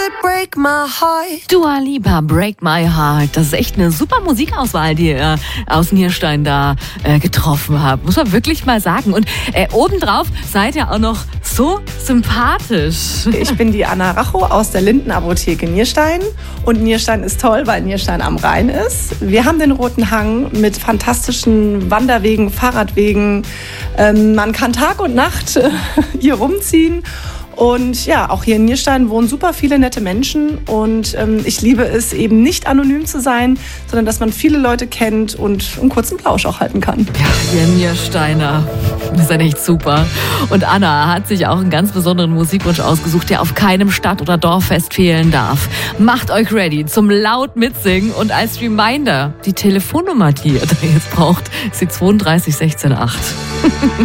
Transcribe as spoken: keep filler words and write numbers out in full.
could break my heart. Dua Lipa, Break My Heart. Das ist echt eine super Musikauswahl, die ihr aus Nierstein da äh, getroffen habt. Muss man wirklich mal sagen. Und äh, obendrauf seid ihr auch noch so sympathisch. Ich bin die Anna Racho aus der Lindenapotheke Nierstein. Und Nierstein ist toll, weil Nierstein am Rhein ist. Wir haben den Roten Hang mit fantastischen Wanderwegen, Fahrradwegen. Ähm, man kann Tag und Nacht äh, hier rumziehen. Und ja, auch hier in Nierstein wohnen super viele nette Menschen und ähm, ich liebe es eben nicht anonym zu sein, sondern dass man viele Leute kennt und einen kurzen Plausch auch halten kann. Ja, ihr Niersteiner, das ist ja echt super. Und Anna hat sich auch einen ganz besonderen Musikwunsch ausgesucht, der auf keinem Stadt- oder Dorffest fehlen darf. Macht euch ready zum laut mitsingen und als Reminder, die Telefonnummer, die ihr da jetzt braucht, ist die zwei drei sechzehn acht.